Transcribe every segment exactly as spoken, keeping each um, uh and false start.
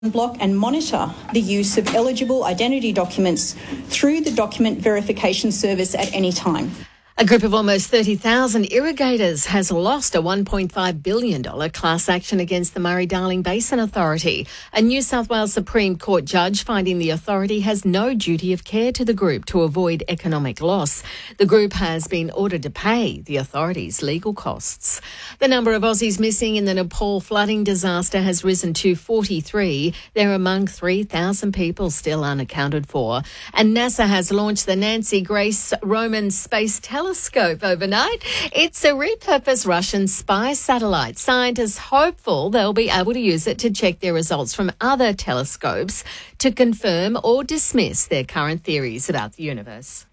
block and monitor the use of eligible identity documents through the document verification service at any time. A group of almost thirty thousand irrigators has lost a one point five billion dollars class action against the Murray-Darling Basin Authority. A New South Wales Supreme Court judge finding the authority has no duty of care to the group to avoid economic loss. The group has been ordered to pay the authority's legal costs. The number of Aussies missing in the Nepal flooding disaster has risen to forty-three. They're among three thousand people still unaccounted for. And NASA has launched the Nancy Grace Roman Space Telescope overnight. It's a repurposed Russian spy satellite. Scientists hopeful they'll be able to use it to check their results from other telescopes to confirm or dismiss their current theories about the universe.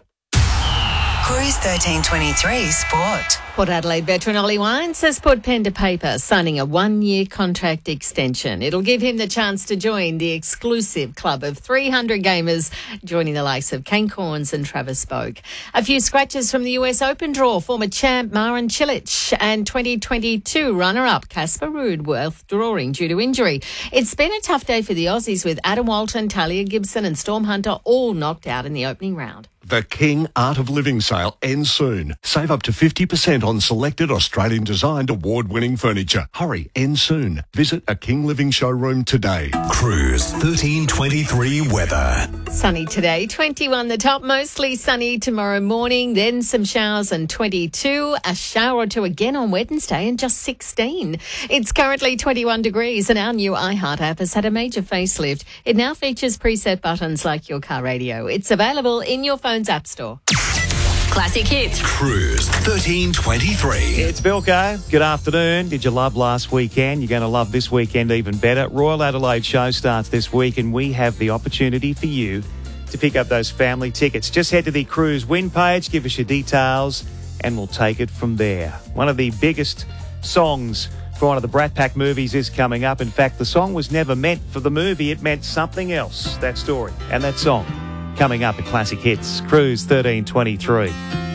Cruise thirteen twenty-three Sport. Port Adelaide veteran Ollie Wines has put pen to paper, signing a one-year contract extension. It'll give him the chance to join the exclusive club of three hundred gamers, joining the likes of Kane Corns and Travis Boak. A few scratches from the U S Open draw, former champ Marin Cilic and twenty twenty-two runner-up Casper Ruud withdrawing due to injury. It's been a tough day for the Aussies, with Adam Walton, Talia Gibson and Storm Hunter all knocked out in the opening round. The King Art of Living sale ends soon. Save up to fifty percent on selected Australian-designed award-winning furniture. Hurry, ends soon. Visit a King Living showroom today. Cruise thirteen twenty-three weather. Sunny today, twenty-one the top, mostly sunny tomorrow morning, then some showers and twenty-two, a shower or two again on Wednesday and just sixteen. It's currently twenty-one degrees and our new iHeart app has had a major facelift. It now features preset buttons like your car radio. It's available in your phone's app store. Classic hits. Cruise thirteen twenty-three. It's Bilko. Good afternoon. Did you love last weekend? You're going to love this weekend even better. Royal Adelaide Show starts this week and we have the opportunity for you to pick up those family tickets. Just head to the Cruise win page, give us your details and we'll take it from there. One of the biggest songs for one of the Brat Pack movies is coming up. In fact, the song was never meant for the movie. It meant something else, that story and that song. Coming up at Classic Hits, Cruise thirteen twenty-three.